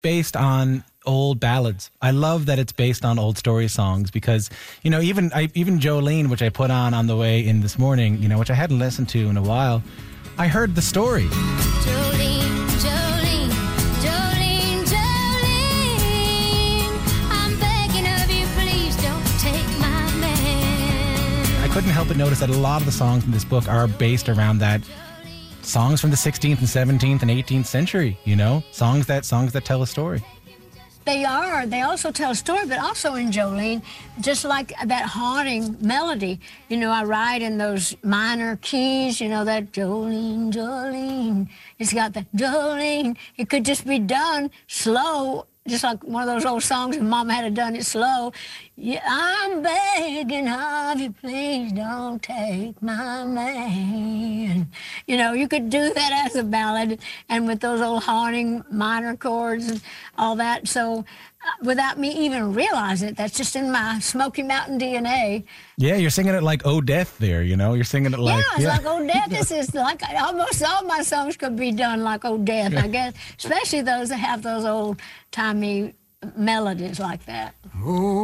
based on old ballads. I love that it's based on old story songs because, even Jolene, which I put on the way in this morning, which I hadn't listened to in a while, I heard the story. Jolene, Jolene, Jolene, Jolene, I'm begging of you, please don't take my man. I couldn't help but notice that a lot of the songs in this book are based around that. Songs from the 16th and 17th and 18th century, songs that tell a story. They are. They also tell a story, but also in Jolene, just like that haunting melody. I ride in those minor keys, that Jolene, Jolene. It's got the Jolene. It could just be done slow, just like one of those old songs, and Mama had done it slow. Yeah, I'm begging of you, please don't take my man. You could do that as a ballad, and with those old haunting minor chords and all that. So without me even realizing it, that's just in my Smoky Mountain DNA. Yeah, you're singing it like Oh Death there, You're singing it like... Yeah, it's like Oh Death. This is like almost all my songs could be done like Oh Death, I guess. Especially those that have those old-timey melodies like that.